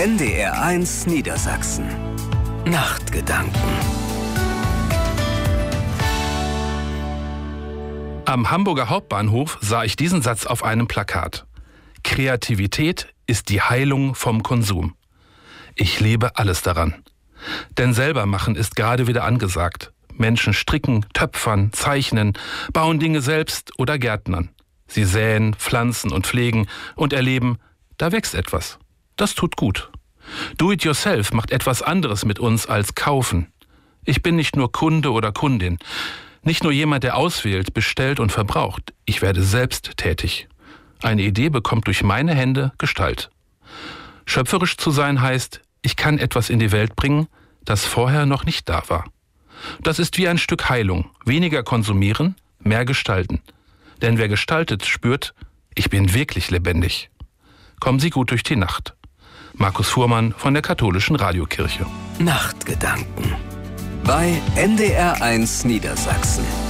NDR1 Niedersachsen. Nachtgedanken. Am Hamburger Hauptbahnhof sah ich diesen Satz auf einem Plakat. Kreativität ist die Heilung vom Konsum. Ich liebe alles daran. Denn selber machen ist gerade wieder angesagt. Menschen stricken, töpfern, zeichnen, bauen Dinge selbst oder gärtnern. Sie säen, pflanzen und pflegen und erleben, da wächst etwas. Das tut gut. Do-it-yourself macht etwas anderes mit uns als kaufen. Ich bin nicht nur Kunde oder Kundin, nicht nur jemand, der auswählt, bestellt und verbraucht. Ich werde selbst tätig. Eine Idee bekommt durch meine Hände Gestalt. Schöpferisch zu sein heißt, ich kann etwas in die Welt bringen, das vorher noch nicht da war. Das ist wie ein Stück Heilung. Weniger konsumieren, mehr gestalten. Denn wer gestaltet, spürt, ich bin wirklich lebendig. Kommen Sie gut durch die Nacht. Markus Fuhrmann von der Katholischen Radiokirche. Nachtgedanken bei NDR1 Niedersachsen.